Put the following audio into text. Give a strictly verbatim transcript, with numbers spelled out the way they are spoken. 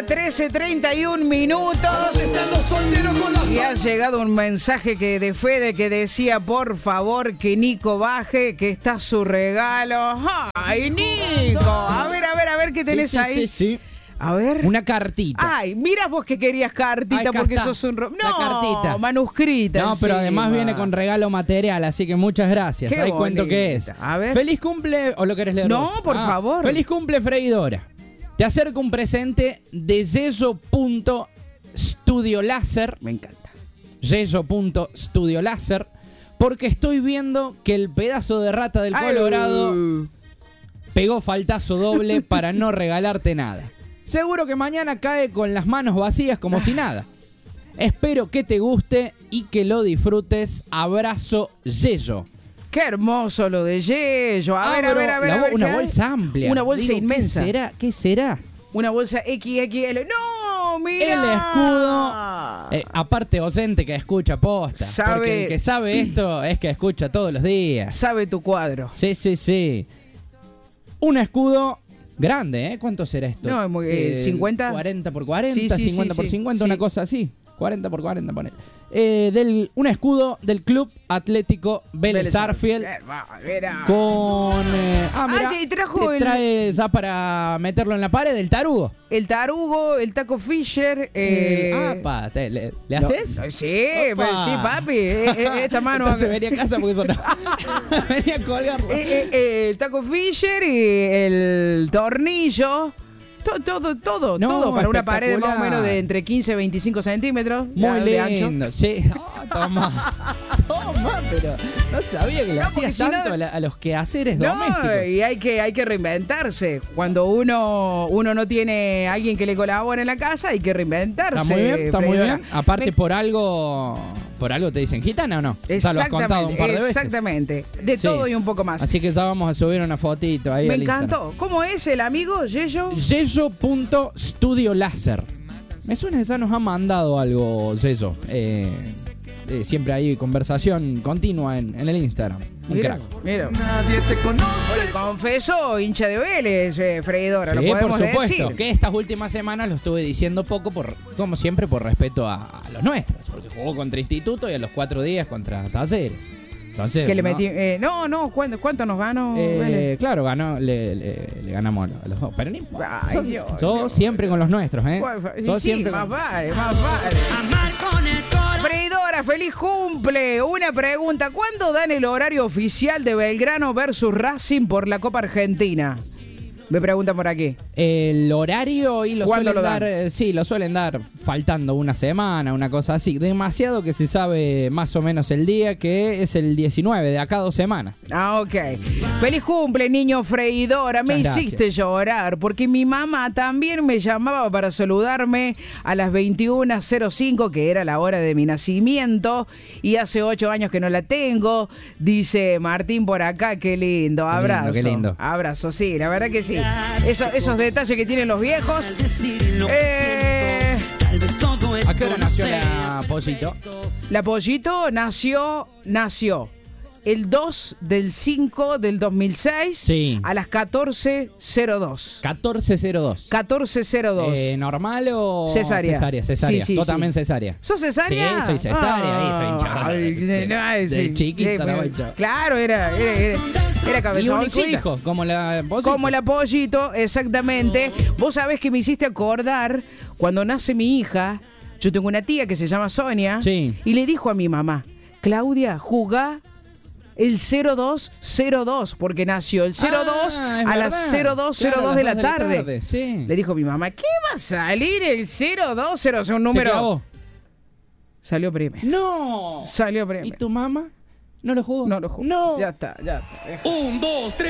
hora, trece treinta y un minutos. Y ha llegado un mensaje que de Fede que decía, por favor, que Nico baje, que está su regalo. ¡Ay, Nico! A ver, a ver, a ver qué tenés sí, sí, ahí. Sí, sí. A ver. Una cartita. Ay, mira vos que querías cartita. Ay, porque está. Sos un... Ro... No, la cartita. manuscrita. No, pero encima. además viene con regalo material, así que muchas gracias. Qué Ahí bonita. cuento qué es. A ver. Feliz cumple, ¿o lo querés leer No, vos? por ah, favor. Feliz cumple, freidora. Te acerco un presente de Yeso.Studio Láser. Me encanta. Yeso.Studio Láser. Porque estoy viendo que el pedazo de rata del Colorado Ay. pegó faltazo doble para no regalarte nada. Seguro que mañana cae con las manos vacías como ah. si nada. Espero que te guste y que lo disfrutes. Abrazo, Yeyo. Qué hermoso lo de Yeyo. A, ver, a ver, a ver, a ver. Una bolsa amplia. Una bolsa Digo, inmensa. ¿Qué será? ¿Qué será? Una bolsa equis equis ele. ¡No! ¡Mira! El escudo. Eh, aparte docente que escucha posta. Sabe, porque el que sabe esto es que escucha todos los días. Sabe tu cuadro. Sí, sí, sí. Un escudo grande, ¿eh? ¿Cuánto será esto? No, es muy, eh, cincuenta. cuarenta por cuarenta, sí, sí, cincuenta sí, por cincuenta, sí. Una cosa así. cuarenta por cuarenta, poner. Eh, del, un escudo del Club Atlético Vélez Sarsfield. Con. Eh, ah, mira. Ah, te trajo te el. trae ya para meterlo en la pared, el tarugo. El tarugo, el taco Fisher. Eh... Ah, pa, te, ¿le, ¿le haces? No, sí, pues, sí, papi. Eh, eh, esta mano. Entonces venía a casa porque eso no. Venía a colgarlo. Eh, eh, eh, el taco Fisher y el tornillo. Todo, todo, todo, no, todo para una pared más o menos de entre quince y veinticinco centímetros. Muy de lindo, ancho. Sí. Oh, toma, toma, pero no sabía que le no, hacías tanto no, a, la, a los quehaceres no, domésticos. Y hay que, hay que reinventarse. Cuando uno, uno no tiene a alguien que le colabore en la casa, hay que reinventarse. Está muy bien, está freidora. muy bien. Aparte Me... por algo... ¿Por algo te dicen gitana o no? Exactamente, ya lo has contado un par de veces. Exactamente. De sí. todo y un poco más. Así que ya vamos a subir una fotito ahí. Me encantó. Instagram. ¿Cómo es el amigo Yeyo? Yeso.Studio Láser. Me suena que ya nos ha mandado algo, Yeyo. Eh, eh, siempre hay conversación continua en, en el Instagram. Un mira, crack. Mira. Nadie te conoce. Confeso, hincha de Vélez, eh, freidora, sí, lo podemos por supuesto, decir. Que estas últimas semanas lo estuve diciendo poco, por como siempre, por respeto a, a los nuestros. Porque jugó contra Instituto y a los cuatro días contra Talleres. Entonces, que le ¿no? metí, eh, no, no, ¿cuánto, cuánto nos ganó? Eh, claro, ganó, le, le, le ganamos a los dos. Pero ni importa. Ay, Dios, Yo Dios, siempre Dios. Con los nuestros, ¿eh? Yo sí, siempre más con... vale, más vale. Amar con el corazón. Freidora, feliz cumple. Una pregunta, ¿cuándo dan el horario oficial de Belgrano versus Racing por la Copa Argentina? Me preguntan por aquí. El horario y lo suelen lo dar, eh, sí, lo suelen dar faltando una semana, una cosa así. Demasiado que se sabe más o menos el día, que es el diecinueve, de acá a dos semanas. Ah, ok. Feliz cumple, niño freidora. Me Muchas hiciste gracias. llorar, porque mi mamá también me llamaba para saludarme a las veintiuna cero cinco, que era la hora de mi nacimiento, y hace ocho años que no la tengo. Dice Martín por acá, qué lindo. Abrazo. Qué lindo, qué lindo. Abrazo, sí, la verdad que sí. Eso, esos detalles que tienen los viejos. Eh... ¿A qué hora nació la Pollito? La Pollito nació, nació el dos del cinco del dos mil seis, sí. A las catorce cero dos. catorce cero dos. catorce cero dos. Eh, ¿Normal o cesárea? Cesárea, cesárea. Sí, sí, Yo sí. también cesárea. ¿Sos cesárea? Sí, soy cesárea, ah, ahí soy hinchado. Ay, de, de, sí. de chiquita la voy. Claro, era, era, era, era cabezoncita. Y único hijo, como la Pollito. Como la Pollito, exactamente. Vos sabés que me hiciste acordar cuando nace mi hija. Yo tengo una tía que se llama Sonia. Sí. Y le dijo a mi mamá, Claudia, jugá el cero dos cero dos, porque nació el cero dos ah, a verdad. las cero dos cero dos claro, de la de tarde. La tarde sí. Le dijo mi mamá, ¿qué va a salir el cero dos cero dos? Un número. Se clavó. Salió primero. No. Salió primero. ¿Y tu mamá? ¿No lo jugó? No lo jugó. No. Ya está, ya está. Un, dos, tres.